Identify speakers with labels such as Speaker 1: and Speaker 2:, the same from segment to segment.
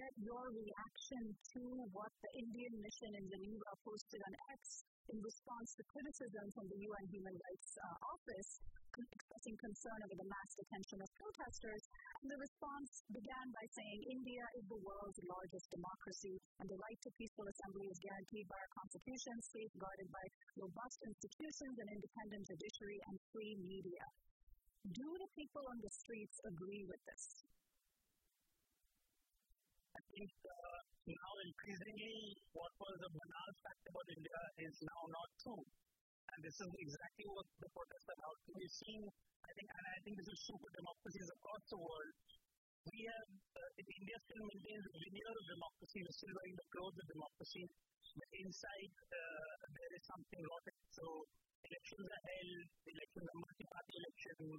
Speaker 1: get your reaction to what the Indian mission in Geneva posted on X in response to criticism from the UN Human Rights Office expressing concern over the mass detention of protesters. And the response began by saying, India is the world's largest democracy, and the right to peaceful assembly is guaranteed by our constitution, safeguarded by robust institutions, an independent judiciary, and free media. Do the people on the streets agree with this?
Speaker 2: I think now increasingly what was a banal fact about India is now not true. And this is exactly what the protests are about. We've seen, I think this is true for democracies across the world. We have, India still maintains a veneer of democracy, we're still wearing the clothes of democracy, but inside there is something rotten. So elections are held, elections are multi-party elections.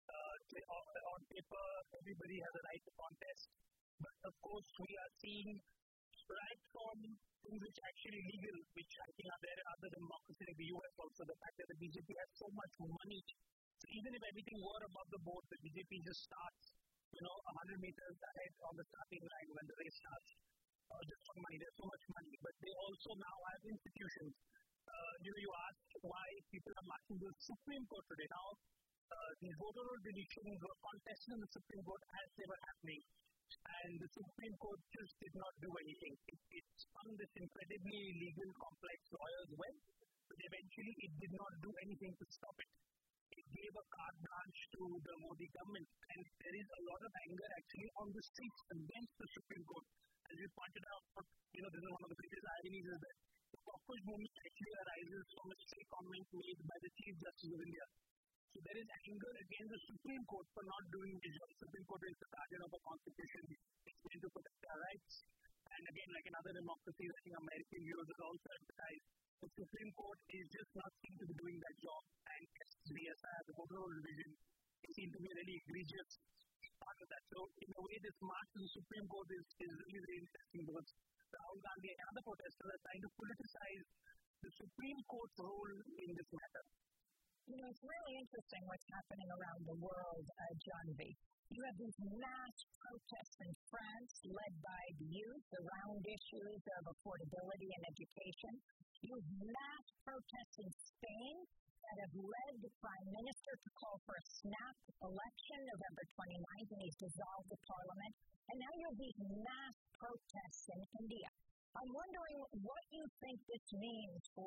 Speaker 2: On paper, everybody has a right to contest. But of course, we are seeing right from things which are actually legal, which I think are there in other democracies like the US also, the fact that the BJP has so much money. So even if everything were above the board, the BJP just starts, 100 meters ahead on the starting line when the race starts. Just for money, there's so much money. But they also now have institutions. You asked why people are marching to the Supreme Court today. Now, these voter roll deletions were contested in the Supreme Court as they were happening. And the Supreme Court just did not do anything. It spun this incredibly legal, complex lawyer's web, but eventually it did not do anything to stop it. It gave a carte blanche to the Modi government, and there is a lot of anger actually on the streets against the Supreme Court. As you pointed out, this is one of the biggest ironies is that the cockroach movement actually arises from a stray comment made by the Chief Justice of India. So there is anger against the Supreme Court for not doing its job. The Supreme Court is the guardian of the Constitution. It's meant to protect our rights. And again, like in other democracies, I think American viewers have also emphasized, the Supreme Court is just not seen to be doing that job. And SBSI, the voter roll division, it seems to be a really egregious part of that. So in a way, this march to the Supreme Court is really, really interesting because Rahul Gandhi and other protesters are trying to politicize the Supreme Court's role in this matter.
Speaker 1: It's really interesting what's happening around the world, Janvi. You have these mass protests in France led by the youth around issues of affordability and education. You have mass protests in Spain that have led the Prime Minister to call for a snap election November 29th, and he's dissolved the parliament. And now you have these mass protests in India. I'm wondering what you think this means for